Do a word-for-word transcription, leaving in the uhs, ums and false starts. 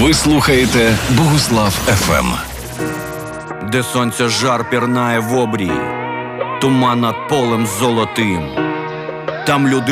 Ви слухаєте Богуслав еф ем. Де сонця жар пірнає в обрії, туман над полем золотим. Там люди